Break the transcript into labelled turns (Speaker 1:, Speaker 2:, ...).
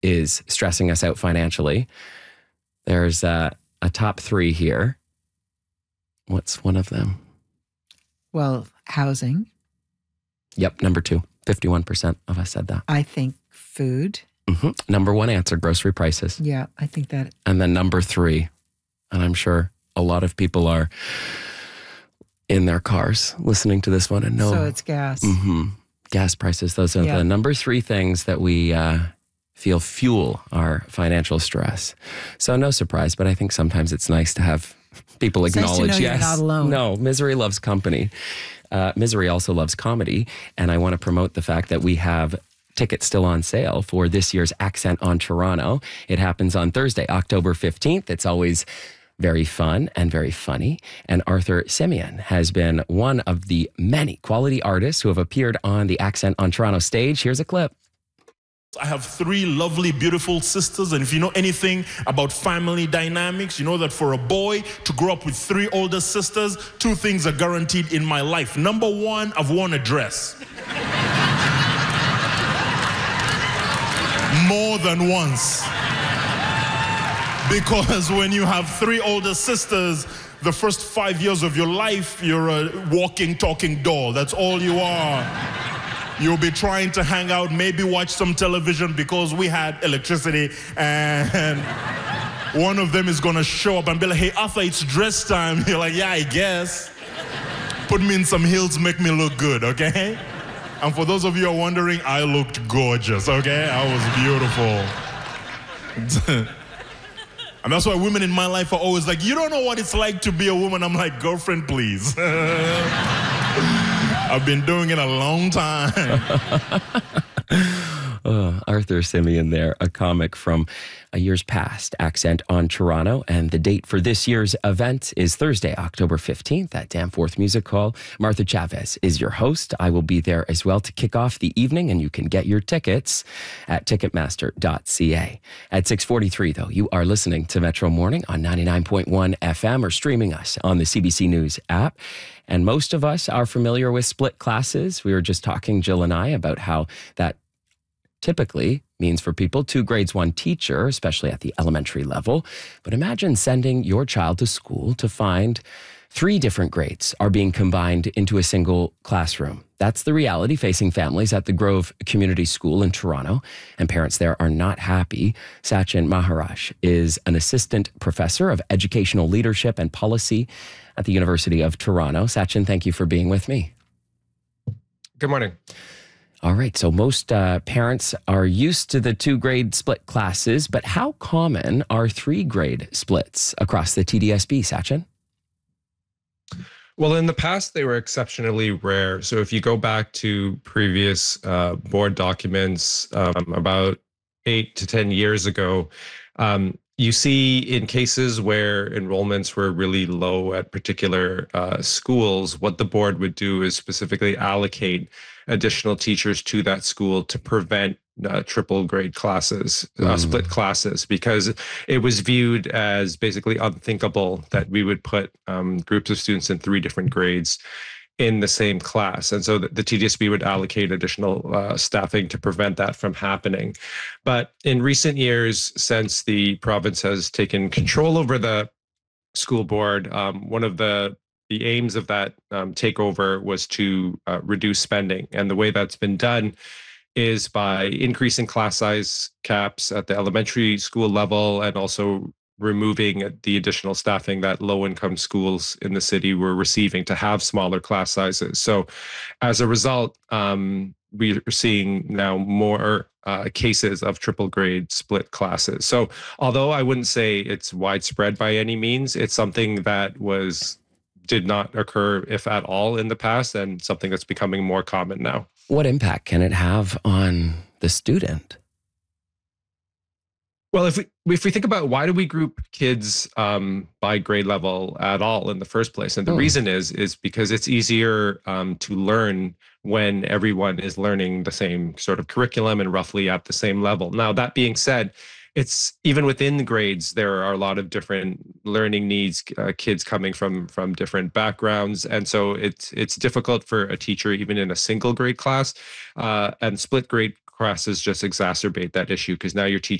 Speaker 1: is stressing us out financially. There's a top three here. What's one of them?
Speaker 2: Well, housing.
Speaker 1: Yep, number 2. 51% of us said that.
Speaker 2: I think food.
Speaker 1: Number 1 answer, grocery prices.
Speaker 2: Yeah, I think that.
Speaker 1: And then number 3, and I'm sure a lot of people are in their cars listening to this one and know.
Speaker 2: So it's gas.
Speaker 1: Gas prices. Those are the number 3 things that we feel fuel our financial stress. So no surprise, but I think sometimes it's nice to have people acknowledge,
Speaker 2: nice to know
Speaker 1: yes,
Speaker 2: you're not alone.
Speaker 1: No, misery loves company. Misery also loves comedy. And I want to promote the fact that we have tickets still on sale for this year's Accent on Toronto. It happens on Thursday, October 15th. It's always very fun and very funny. And Arthur Simeon has been one of the many quality artists who have appeared on the Accent on Toronto stage. Here's a clip.
Speaker 3: I have 3 lovely, beautiful sisters, and if you know anything about family dynamics, you know that for a boy to grow up with 3 older sisters, 2 things are guaranteed in my life. Number 1, I've worn a dress. More than once. Because when you have 3 older sisters, the first 5 years of your life, you're a walking, talking doll. That's all you are. You'll be trying to hang out, maybe watch some television because we had electricity, and one of them is gonna show up and be like, hey, Arthur, it's dress time. You're like, yeah, I guess. Put me in some heels, make me look good, okay? And for those of you who are wondering, I looked gorgeous, okay? I was beautiful. And that's why women in my life are always like, you don't know what it's like to be a woman. I'm like, girlfriend, please. I've been doing it a long time.
Speaker 1: Arthur Simeon there, a comic from years past, Accent on Toronto. And the date for this year's event is Thursday, October 15th at Danforth Music Hall. Martha Chavez is your host. I will be there as well to kick off the evening, and you can get your tickets at ticketmaster.ca. At 6:43, though, you are listening to Metro Morning on 99.1 FM or streaming us on the CBC News app. And most of us are familiar with split classes. We were just talking, Jill and I, about how that typically means for people 2 grades, 1 teacher, especially at the elementary level. But imagine sending your child to school to find 3 different grades are being combined into a single classroom. That's the reality facing families at the Grove Community School in Toronto, and parents there are not happy. Sachin Maharaj is an assistant professor of educational leadership and policy at the University of Toronto. Sachin, thank you for being with me.
Speaker 4: Good morning.
Speaker 1: All right, so most parents are used to the 2-grade split classes, but how common are 3-grade splits across the TDSB, Sachin?
Speaker 4: Well, in the past, they were exceptionally rare. So if you go back to previous board documents about 8 to 10 years ago, you see in cases where enrollments were really low at particular schools, what the board would do is specifically allocate additional teachers to that school to prevent triple grade classes, split classes, because it was viewed as basically unthinkable that we would put groups of students in 3 different grades in the same class. And so the TDSB would allocate additional staffing to prevent that from happening. But in recent years, since the province has taken control over the school board, one of the aims of that takeover was to reduce spending. And the way that's been done is by increasing class size caps at the elementary school level and also removing the additional staffing that low-income schools in the city were receiving to have smaller class sizes. So as a result, we're seeing now more cases of triple grade split classes. So although I wouldn't say it's widespread by any means, it's something that did not occur, if at all, in the past, and something that's becoming more common now.
Speaker 1: What impact can it have on the student?
Speaker 4: Well, if we think about why do we group kids by grade level at all in the first place, and the reason is because it's easier to learn when everyone is learning the same sort of curriculum and roughly at the same level. Now, that being said, it's even within the grades, there are a lot of different learning needs, kids coming from different backgrounds. And so it's difficult for a teacher, even in a single grade class, and split grade classes just exacerbate that issue because now you're teaching